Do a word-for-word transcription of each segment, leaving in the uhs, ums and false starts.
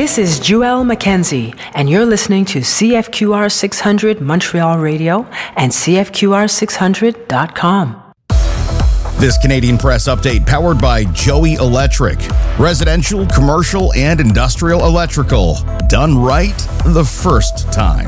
This is Joelle Mackenzie, and you're listening to C F Q R six hundred Montreal Radio and C F Q R six hundred dot com. This Canadian Press update powered by Joey Electric. Residential, commercial, and industrial electrical. Done right the first time.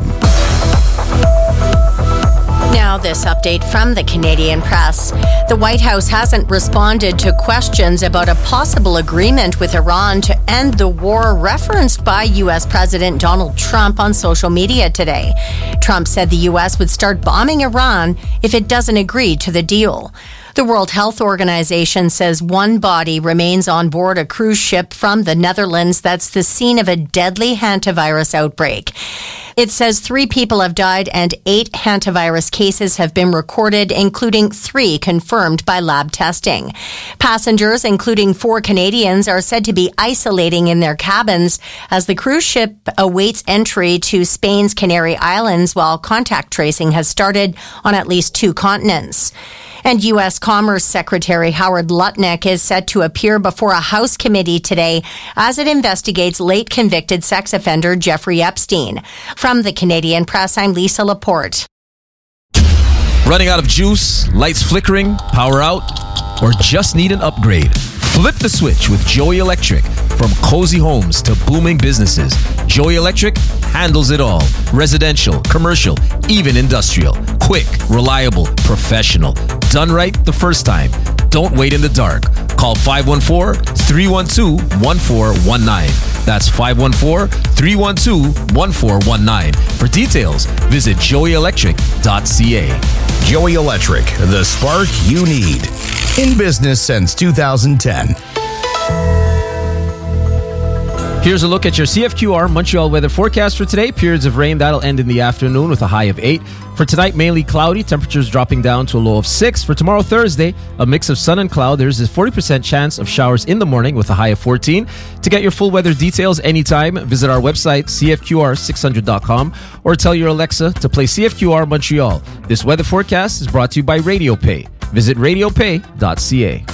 Now, this update from the Canadian Press. The White House hasn't responded to questions about a possible agreement with Iran to end the war referenced by U S President Donald Trump on social media today. Trump said the U S would start bombing Iran if it doesn't agree to the deal. The World Health Organization says one body remains on board a cruise ship from the Netherlands that's the scene of a deadly hantavirus outbreak. It says three people have died and eight hantavirus cases have been recorded, including three confirmed by lab testing. Passengers, including four Canadians, are said to be isolating in their cabins as the cruise ship awaits entry to Spain's Canary Islands, while contact tracing has started on at least two continents. And U S Commerce Secretary Howard Lutnick is set to appear before a House committee today as it investigates late convicted sex offender Jeffrey Epstein. From the Canadian Press, I'm Lisa Laporte. Running out of juice, lights flickering, power out, or just need an upgrade? Flip the switch with Joey Electric. From cozy homes to booming businesses, Joey Electric handles it all. Residential, commercial, even industrial. Quick, reliable, professional. Done right the first time. Don't wait in the dark. Call five one four, three one two, one four one nine. That's five one four, three one two, one four one nine. For details, visit joey electric dot c a. Joey Electric, the spark you need. In business since two thousand ten. Here's a look at your C F Q R Montreal weather forecast for today. Periods of rain, that'll end in the afternoon with a high of eight. For tonight, mainly cloudy, temperatures dropping down to a low of six. For tomorrow, Thursday, a mix of sun and cloud. There's a forty percent chance of showers in the morning with a high of fourteen. To get your full weather details anytime, visit our website, C F Q R six hundred dot com, or tell your Alexa to play C F Q R Montreal. This weather forecast is brought to you by RadioPay. Visit radio pay dot c a.